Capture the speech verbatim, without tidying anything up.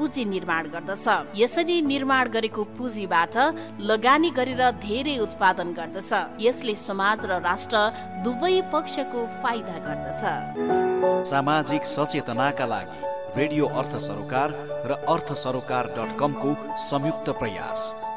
पुँजी निर्माण गर्दछ। यसरी निर्माण गरेको पुँजीबाट लगानी गरेर धेरै उत्पादन गर्दछ। यसले समाज र राष्ट्र दुवै पक्षको फाइदा गर्दछ। सामाजिक सचेतनाका लागि रेडियो अर्थ सरोकार र अर्थ सरोकार डट कम को संयुक्त प्रयास।